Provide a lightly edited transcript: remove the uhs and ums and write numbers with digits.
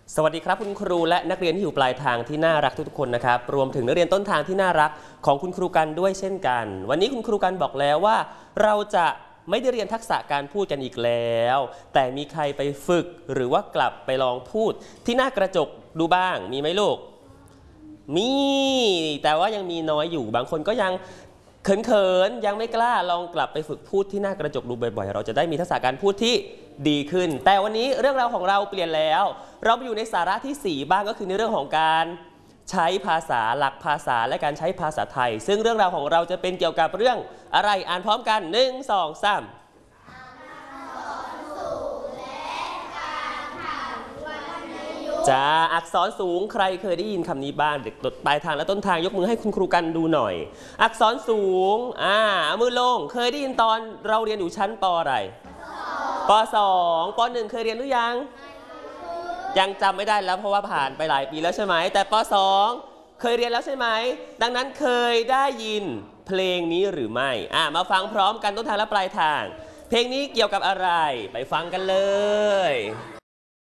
สวัสดีครับคุณครูและนักเรียนที่อยู่ปลายทางที่น่ารักทุกๆคนนะครับรวมถึงนักเรียนต้นทางที่น่ารักของคุณครูกันด้วยเช่นกันวันนี้คุณครูกันบอกแล้วว่าเราจะไม่ได้เรียนทักษะการพูดกันอีกแล้วแต่มีใครไปฝึกหรือว่ากลับไปลองพูดที่หน้ากระจกดูบ้างมีไหมลูกมีแต่ว่ายังมีน้อยอยู่บางคนก็ยังเขินๆยังไม่กล้าลองกลับไปฝึกพูดที่หน้ากระจกดูบ่อยๆเราจะได้มีทักษะการพูดที่ดีขึ้นแต่วันนี้เรื่องราวของเราเปลี่ยนแล้วเราไปอยู่ในสาระที่4บ้างก็คือในเรื่องของการใช้ภาษาหลักภาษาและการใช้ภาษาไทยซึ่งเรื่องราวของเราจะเป็นเกี่ยวกับเรื่องอะไรอ่านพร้อมกัน1 2 3จ้าอักษรสูงใครเคยได้ยินคำนี้บ้างเด็กปลายทางและต้นทางยกมือให้คุณครูกันดูหน่อยอักษรสูงเอามือลงเคยได้ยินตอนเราเรียนอยู่ชั้นป.อะไรป.2 ป.1 เคยเรียนหรือยังยังจำไม่ได้แล้วเพราะว่าผ่านไปหลายปีแล้วใช่ไหมแต่ป.2 เคยเรียนแล้วใช่ไหมดังนั้นเคยได้ยินเพลงนี้หรือไม่มาฟังพร้อมกันต้นทางและปลายทางเพลงนี้เกี่ยวกับอะไรไปฟังกันเลย